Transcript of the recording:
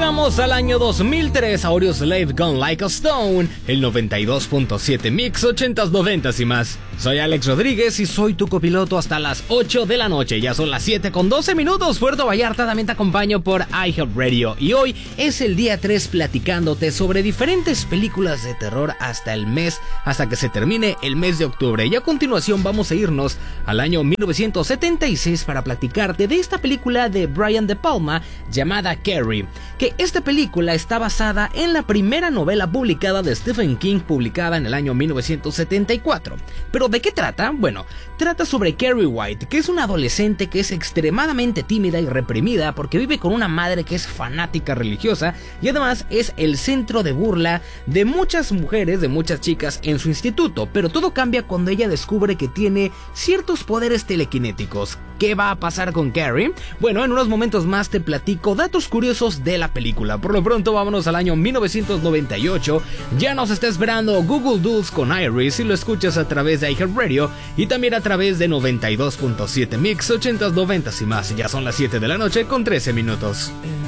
Llegamos al año 2003, Audioslave Gone Like a Stone, el 92.7 Mix 80s, 90s y más. Soy Alex Rodríguez y soy tu copiloto hasta las 8 de la noche. Ya son las 7:12. Puerto Vallarta, también te acompaño por iHeartRadio. Y hoy es el día 3 platicándote sobre diferentes películas de terror hasta que se termine el mes de octubre. Y a continuación vamos a irnos al año 1976 para platicarte de esta película de Brian De Palma llamada Carrie. Que esta película está basada en la primera novela publicada de Stephen King, publicada en el año 1974. ¿Pero de qué trata? Bueno, trata sobre Carrie White, que es una adolescente que es extremadamente tímida y reprimida porque vive con una madre que es fanática religiosa y además es el centro de burla de muchas mujeres, de muchas chicas en su instituto. Pero todo cambia cuando ella descubre que tiene ciertos poderes telequinéticos. ¿Qué va a pasar con Carrie? Bueno, en unos momentos más te platico datos curiosos de la película. Por lo pronto vámonos al año 1998. Ya nos está esperando Google Doodles con Iris si lo escuchas a través de iHeartRadio y también a través de 92.7 Mix 80s, 90s y más. Ya son las 7 de la noche con 13 minutos.